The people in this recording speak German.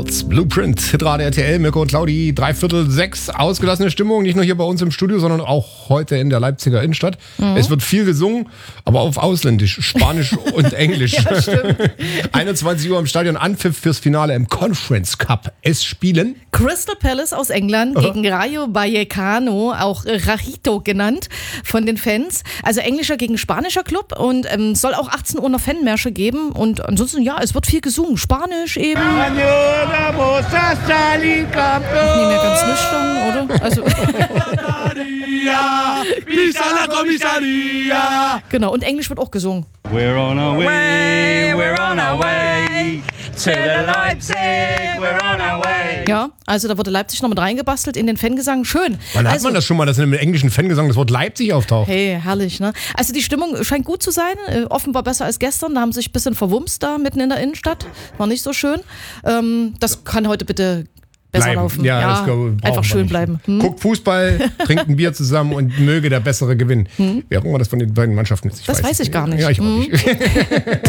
Schwarz, Blueprint, Hitradio RTL, Mirko und Claudi, 5:45, ausgelassene Stimmung, nicht nur hier bei uns im Studio, sondern auch heute in der Leipziger Innenstadt. Es wird viel gesungen, aber auf Ausländisch, Spanisch und Englisch. Ja, stimmt. 21 Uhr im Stadion, Anpfiff fürs Finale im Conference Cup. Es spielen Crystal Palace aus England gegen Rayo Vallecano, auch Rajito genannt von den Fans. Also englischer gegen spanischer Club und soll auch 18 Uhr noch Fanmärsche geben. Und ansonsten, ja, es wird viel gesungen. Spanisch eben. Nicht mehr ganz nüchtern, oder? Also genau, und Englisch wird auch gesungen. We're on our way, to the Leipzig, we're on our way. Ja, also da wurde Leipzig noch mit reingebastelt in den Fangesang. Schön. Wann hat man das schon mal, dass in einem englischen Fangesang das Wort Leipzig auftaucht? Hey, herrlich, ne? Also die Stimmung scheint gut zu sein, offenbar besser als gestern. Da haben sie sich ein bisschen verwumst da mitten in der Innenstadt. War nicht so schön. Das kann heute bitte besser laufen. Ja, das einfach schön bleiben. Guckt Fußball, trinkt ein Bier zusammen und möge der Bessere gewinnen. Wie auch immer das von den beiden Mannschaften ist. Das weiß ich gar nicht. Ja, ich auch nicht.